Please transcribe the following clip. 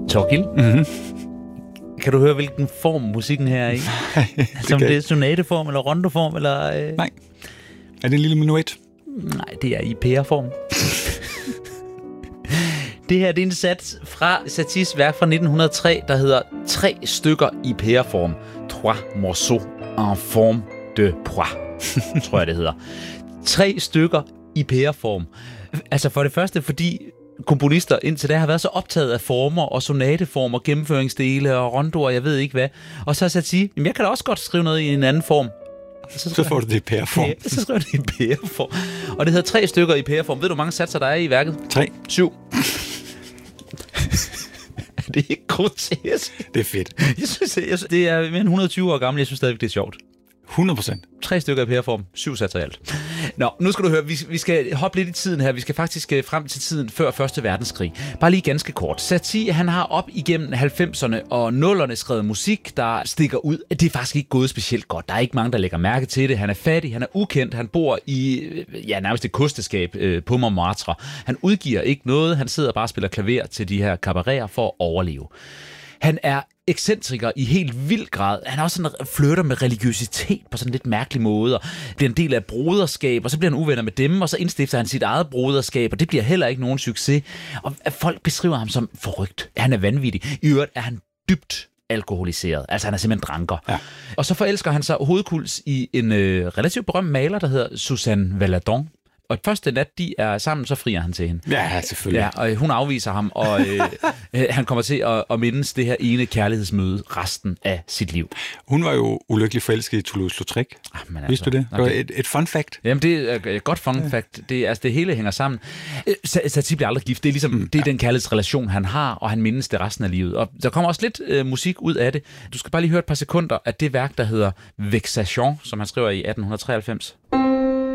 Torkild, kan du høre, hvilken form musikken her er i? Som det er sonateform, eller rondoform, eller... Nej. Er det en lille menuet? Nej, det er i pæreform. Det her det er en sats fra Saties værk fra 1903, der hedder 3 stykker i pæreform. 3 morceaux en forme de pois, tror jeg det hedder. 3 stykker i pæreform. Altså for det første, fordi komponister indtil da har været så optaget af former og sonateformer, gennemføringsdele og rondoer, jeg ved ikke hvad. Og så har Satie, jeg kan da også godt skrive noget i en anden form. Så får du det i pæreform. Så skriver det i pæreform. Og det hedder 3 stykker i pæreform. Ved du, hvor mange satser der er i værket? 3. 7. Det er ikke grotesk. Det er fedt. Jeg synes, det er mere end 120 år gammel. Jeg synes stadigvæk, det er sjovt. 100%. 3 stykker i pæreform, 7 satser i alt. Nå, nu skal du høre, vi skal hoppe lidt i tiden her. Vi skal faktisk frem til tiden før 1. verdenskrig. Bare lige ganske kort. Satie, han har op igennem 90'erne og 0'erne skrevet musik, der stikker ud. Det er faktisk ikke gået specielt godt. Der er ikke mange, der lægger mærke til det. Han er fattig, han er ukendt, han bor i nærmest et kosteskab på Montmartre. Han udgiver ikke noget, han sidder bare og spiller klaver til de her cabareter for at overleve. Han er ekscentriker i helt vild grad. Han er også sådan flirter med religiøsitet på sådan en lidt mærkelig måde, og bliver en del af broderskab, og så bliver han uvenner med dem, og så indstifter han sit eget broderskab, og det bliver heller ikke nogen succes. Og folk beskriver ham som forrygt. Han er vanvittig. I øvrigt er han dybt alkoholiseret. Altså han er simpelthen dranker. Ja. Og så forelsker han sig hovedkuls i en relativt berømt maler, der hedder Suzanne Valadon. Og første nat, de er sammen, så frier han til hende. Ja, selvfølgelig. Ja, og hun afviser ham, og han kommer til at mindes det her ene kærlighedsmøde resten af sit liv. Hun var jo ulykkelig forelsket i Toulouse-Lautrec. Altså, vidste du det? Okay. Det var et fun fact. Jamen, det er et godt fun fact. Det hele hænger sammen. Satie bliver aldrig gift. Det er ligesom det er den kærlighedsrelation, han har, og han mindes det resten af livet. Og der kommer også lidt musik ud af det. Du skal bare lige høre et par sekunder af det værk, der hedder Vexation, som han skriver i 1893.